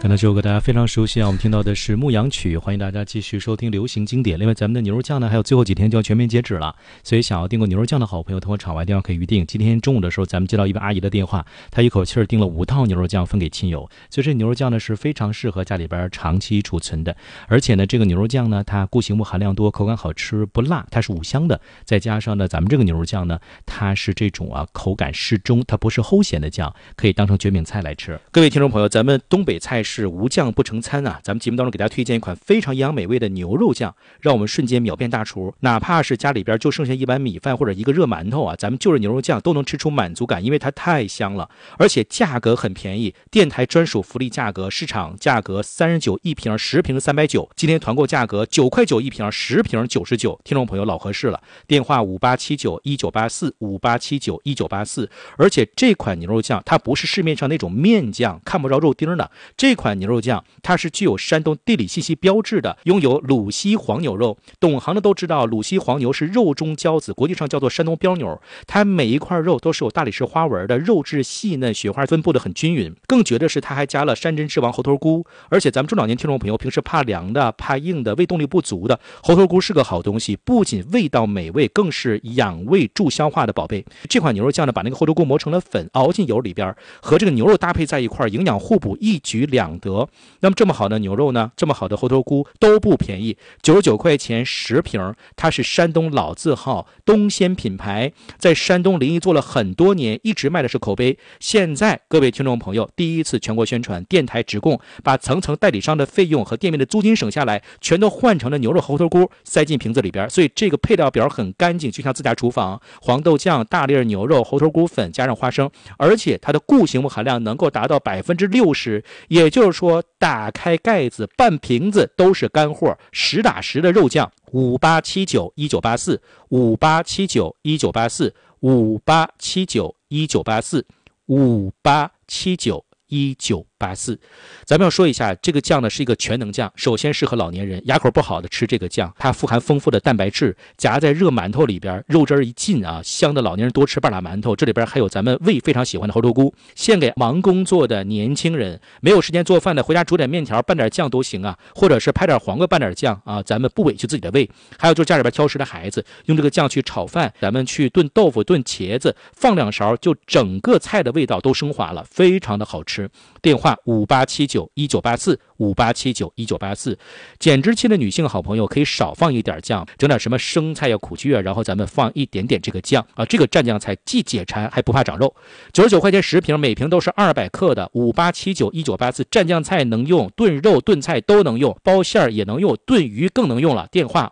刚才这首歌大家非常熟悉啊，我们听到的是牧羊曲，欢迎大家继续收听流行经典。另外咱们的牛肉酱呢还有最后几天就要全面截止了，所以想要订购牛肉酱的好朋友通过场外电话可以预定。今天中午的时候咱们接到一位阿姨的电话，她一口气订了5套牛肉酱分给亲友，所以这牛肉酱呢是非常适合家里边长期储存的。而且呢这个牛肉酱呢它固形物含量多，口感好吃不辣，它是5香的，再加上呢咱们这个牛肉酱呢它是这种口感适中，它不是齁咸的酱，可以当成绝饼菜来吃。各位听众朋友，咱们东北菜是无酱不成餐啊！咱们节目当中给大家推荐一款非常营养美味的牛肉酱，让我们瞬间秒变大厨。哪怕是家里边就剩下一碗米饭或者一个热馒头啊，咱们就着牛肉酱都能吃出满足感，因为它太香了，而且价格很便宜，电台专属福利价格，市场价格39一瓶，10瓶390，今天团购价格9块9一瓶，10瓶99，听众朋友老合适了。电话58791984，58791984。而且这款牛肉酱它不是市面上那种面酱，看不着肉丁的，这款牛肉酱它是具有山东地理信息标志的，拥有鲁西黄牛肉。懂行的都知道，鲁西黄牛是肉中骄子，国际上叫做山东标牛，它每一块肉都是有大理石花纹的，肉质细嫩，雪花分布的很均匀。更绝的是它还加了山珍之王猴头菇，而且咱们中老年听众朋友平时怕凉的怕硬的胃动力不足的，猴头菇是个好东西，不仅味道美味，更是养胃助消化的宝贝。这款牛肉酱呢把那个猴头菇磨成了粉，熬进油里边，和这个牛肉搭配在一块，营养互补，一举两得。那么这么好的牛肉呢，这么好的猴头菇都不便宜，99块钱10瓶，它是山东老字号东鲜品牌，在山东临沂做了很多年，一直卖的是口碑。现在各位听众朋友第一次全国宣传，电台直供，把层层代理商的费用和店面的租金省下来，全都换成了牛肉猴头菇塞进瓶子里边，所以这个配料表很干净，就像自家厨房。黄豆酱、大粒牛肉、猴头菇粉加上花生，而且它的固形物含量能够达到60%，也就是说打开盖子半瓶子都是干货，实打实的肉酱。58791984 58791984 58791984 58791984。咱们要说一下，这个酱呢是一个全能酱，首先适合老年人，牙口不好的吃这个酱，它富含丰富的蛋白质，夹在热馒头里边，肉汁一进啊，香的老年人多吃半拉馒头。这里边还有咱们胃非常喜欢的猴头菇，献给忙工作的年轻人，没有时间做饭的，回家煮点面条拌点酱都行啊，或者是拍点黄瓜拌点酱啊，咱们不委屈自己的胃。还有就是家里边挑食的孩子，用这个酱去炒饭，咱们去炖豆腐炖茄子，放2勺，就整个菜的味道都升华了，非常的好吃。电话58791984 58791984。减脂期的女性好朋友可以少放一点酱，整点什么生菜呀、苦苣啊，然后咱们放一点点这个酱啊，这个蘸酱菜既解馋还不怕长肉。99块钱10瓶，每瓶都是200克的。58791984蘸酱菜能用，炖肉炖菜都能用，包馅也能用，炖鱼更能用了。电话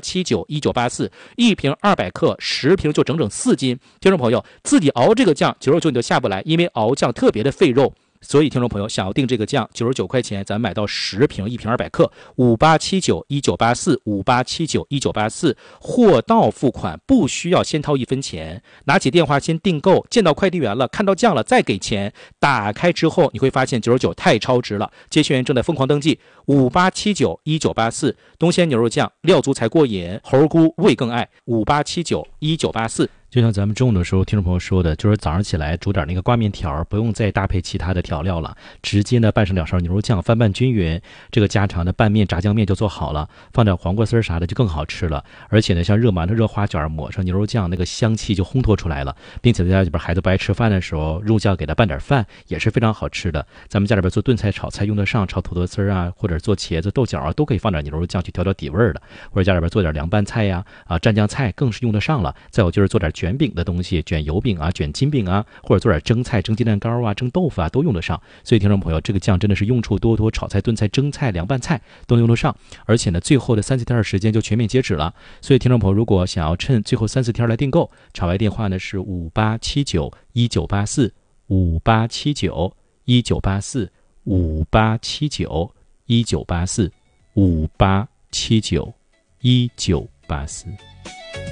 58791984，一瓶200克，10瓶就整整4斤。听众朋友自己熬这个酱，99你就下不来，因为熬酱特别的费肉。所以听众朋友想要订这个酱，99块钱咱买到10瓶，一瓶200克。58791984 58791984，货到付款，不需要先掏1分钱，拿起电话先订购，见到快递员了，看到酱了再给钱。打开之后你会发现99太超值了，接线员正在疯狂登记。58791984，东鲜牛肉酱，料足才过瘾，猴菇味更爱。58791984。就像咱们中午的时候听众朋友说的，就是早上起来煮点那个挂面条，不用再搭配其他的调料了，直接呢拌上2勺牛肉酱，翻拌均匀，这个家常的拌面炸酱面就做好了，放点黄瓜丝啥的就更好吃了。而且呢像热馒头热花卷抹上牛肉酱，那个香气就烘托出来了，并且在家里边孩子不爱吃饭的时候，入酱给他拌点饭也是非常好吃的。咱们家里边做炖菜炒菜用得上，炒土豆丝啊，或者做茄子豆角啊，都可以放点牛肉酱去调调底味的。或者家里边做点凉拌菜呀蘸酱菜更是用得上了。再有就是做点卷饼的东西，卷油饼啊，卷金饼啊，或者做点蒸菜，蒸鸡蛋糕啊，蒸豆腐啊，都用得上。所以听众朋友，这个酱真的是用处多多，炒菜炖菜蒸菜凉拌菜都能用得上。而且呢最后的3-4天的时间就全面截止了，所以听众朋友如果想要趁最后3-4天来订购，场外电话呢是58791984 58791984 58791984 58791984。